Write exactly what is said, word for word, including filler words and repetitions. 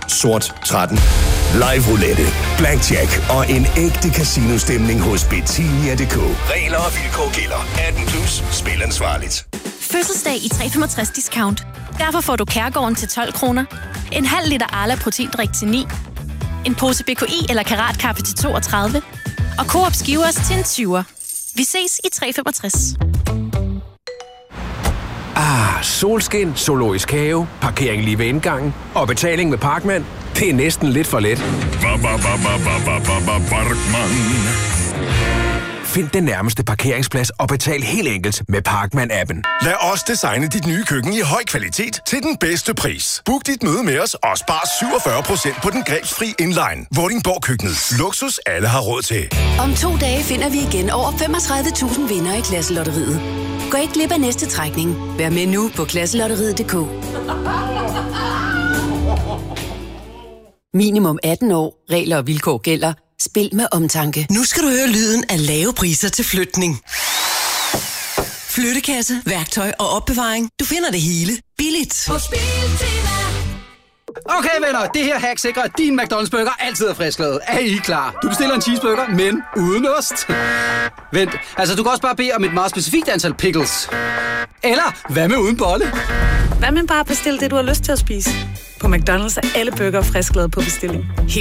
sort tretten. Live roulette, blackjack og en ægte casino-stemning hos Betania punktum d k. Regler og vilkår gælder. atten plus. Spil ansvarligt. Fødselsdag i tre femogtres discount. Derfor får du Kærgården til tolv kroner. En halv liter Arla proteindrik til ni. En pose B K I eller Karatkaffe til toogtredive. Og Coop Skivers til en tyver. Vi ses i tre femogtres. Ah, solskin, zoologisk have, parkering lige ved indgangen og betaling med Parkman. Det er næsten lidt for let. Find den nærmeste parkeringsplads og betal helt enkelt med Parkman-appen. Lad os designe dit nye køkken i høj kvalitet til den bedste pris. Book dit møde med os og spar syvogfyrre procent på den grebsfri inline. Vordingborg Køkkenet. Luksus alle har råd til. Om to dage finder vi igen over femogtredive tusind vinder i Klasselotteriet. Gå ikke glip af næste trækning. Vær med nu på klasselotteriet punktum d k. Minimum atten år. Regler og vilkår gælder. Spil med omtanke. Nu skal du høre lyden af lave priser til flytning. Flyttekasse, værktøj og opbevaring. Du finder det hele billigt. På Biltema. Okay venner, det her hack sikrer, at din McDonald's burger altid er frisklavet. Er I klar? Du bestiller en cheeseburger, men uden ost. Vent, altså du kan også bare bede om et meget specifikt antal pickles. Eller, hvad med uden bolle? Hvad med bare at bestille det, du har lyst til at spise? På McDonald's er alle burger frisklavet på bestilling. Helt